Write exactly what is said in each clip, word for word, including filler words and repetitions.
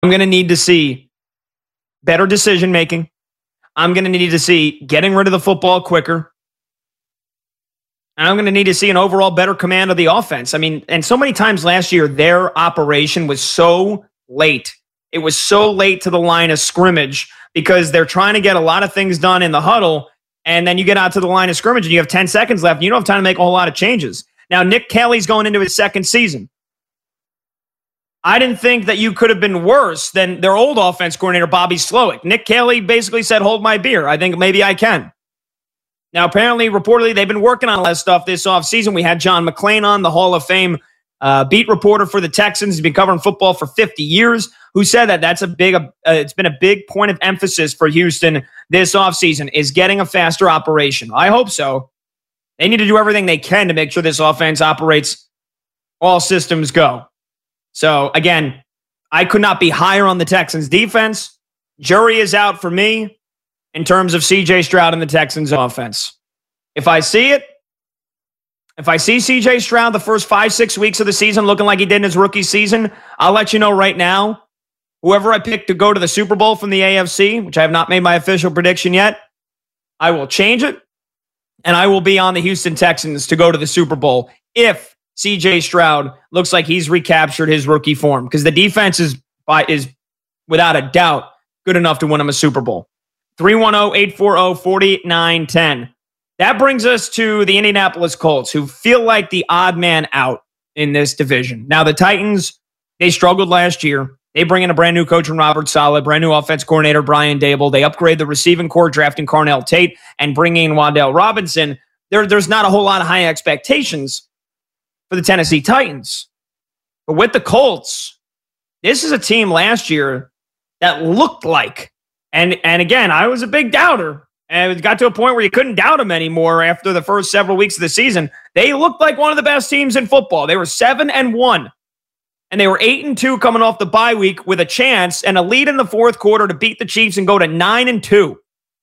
I'm going to need to see better decision making. I'm going to need to see getting rid of the football quicker. And I'm going to need to see an overall better command of the offense. I mean, and so many times last year, their operation was so late. It was so late to the line of scrimmage because they're trying to get a lot of things done in the huddle. And then you get out to the line of scrimmage and you have ten seconds left. And you don't have time to make a whole lot of changes. Now, Nick Kelly's going into his second season. I didn't think that you could have been worse than their old offense coordinator, Bobby Slowick. Nick Kelly basically said, hold my beer. I think maybe I can. Now, apparently, reportedly, they've been working on a lot of stuff this offseason. We had John McClain on, the Hall of Fame uh, beat reporter for the Texans. He's been covering football for fifty years, who said that that's a big, uh, it's been a big point of emphasis for Houston this offseason is getting a faster operation. I hope so. They need to do everything they can to make sure this offense operates all systems go. So, again, I could not be higher on the Texans' defense. Jury is out for me in terms of C J Stroud and the Texans' offense. If I see it, if I see C J Stroud the first five, six weeks of the season looking like he did in his rookie season, I'll let you know right now. Whoever I pick to go to the Super Bowl from the A F C, which I have not made my official prediction yet, I will change it, and I will be on the Houston Texans to go to the Super Bowl if C J Stroud looks like he's recaptured his rookie form, because the defense is, by, is without a doubt good enough to win him a Super Bowl. three one zero, eight four zero, four nine one zero. That brings us to the Indianapolis Colts, who feel like the odd man out in this division. Now, the Titans, they struggled last year. They bring in a brand new coach in Robert Saleh, brand new offense coordinator Brian Dable. They upgrade the receiving core, drafting Carnell Tate and bringing in Wan'Dale Robinson. There, there's not a whole lot of high expectations for the Tennessee Titans. But with the Colts, this is a team last year that looked like, and, and again, I was a big doubter, and it got to a point where you couldn't doubt them anymore after the first several weeks of the season. They looked like one of the best teams in football. They were seven and one, and they were eight and two coming off the bye week with a chance and a lead in the fourth quarter to beat the Chiefs and go to nine and two.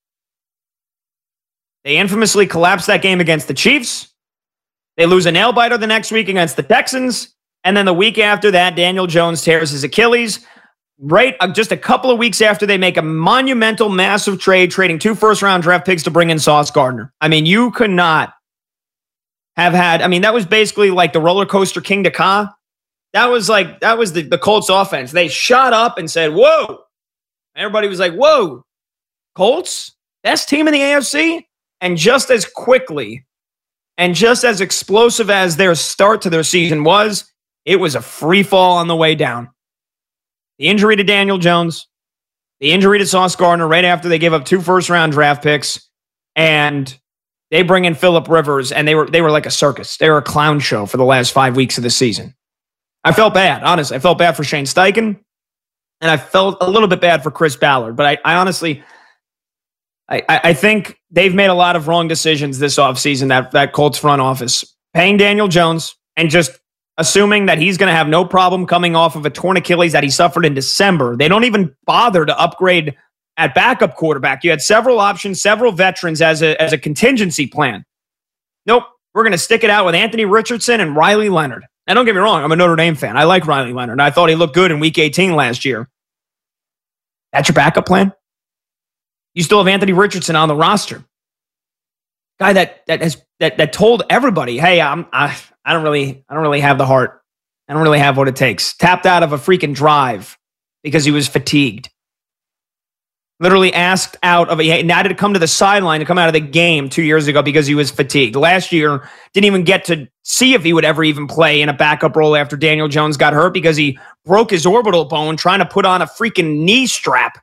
They infamously collapsed that game against the Chiefs. They lose a nail-biter the next week against the Texans. And then the week after that, Daniel Jones tears his Achilles. Right, uh, just a couple of weeks after they make a monumental, massive trade, trading two first-round draft picks to bring in Sauce Gardner. I mean, you could not have had... I mean, that was basically like the roller coaster King to Ka. That was like, that was the, the Colts offense. They shot up and said, whoa. Everybody was like, whoa. Colts? Best team in the A F C? And just as quickly... And just as explosive as their start to their season was, it was a free fall on the way down. The injury to Daniel Jones, the injury to Sauce Gardner right after they gave up two first-round draft picks, and they bring in Phillip Rivers, and they were they were like a circus. They were a clown show for the last five weeks of the season. I felt bad, honestly. I felt bad for Shane Steichen, and I felt a little bit bad for Chris Ballard. But I, I honestly... I, I think they've made a lot of wrong decisions this offseason, that, that Colts front office. Paying Daniel Jones and just assuming that he's going to have no problem coming off of a torn Achilles that he suffered in December. They don't even bother to upgrade at backup quarterback. You had several options, several veterans as a, as a contingency plan. Nope, we're going to stick it out with Anthony Richardson and Riley Leonard. Now, don't get me wrong, I'm a Notre Dame fan. I like Riley Leonard. I thought he looked good in week eighteen last year. That's your backup plan? You still have Anthony Richardson on the roster. Guy that that has that that told everybody, "Hey, I'm I I don't really I don't really have the heart. I don't really have what it takes." Tapped out of a freaking drive because he was fatigued. Literally asked out of a now to come to the sideline to come out of the game two years ago because he was fatigued. Last year, didn't even get to see if he would ever even play in a backup role after Daniel Jones got hurt because he broke his orbital bone trying to put on a freaking knee strap.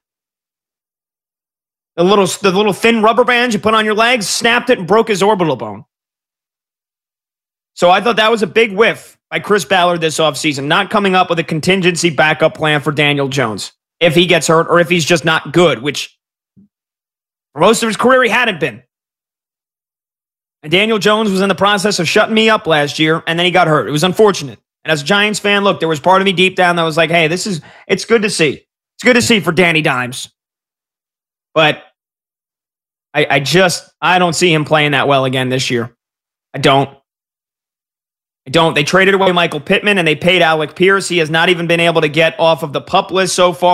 The little, the little thin rubber bands you put on your legs, snapped it and broke his orbital bone. So I thought that was a big whiff by Chris Ballard this offseason, not coming up with a contingency backup plan for Daniel Jones if he gets hurt or if he's just not good, which for most of his career he hadn't been. And Daniel Jones was in the process of shutting me up last year, and then he got hurt. It was unfortunate. And as a Giants fan, look, there was part of me deep down that was like, hey, this is, it's good to see. It's good to see for Danny Dimes. But I, I just, I don't see him playing that well again this year. I don't. I don't. They traded away Michael Pittman and they paid Alec Pierce. He has not even been able to get off of the PUP list so far.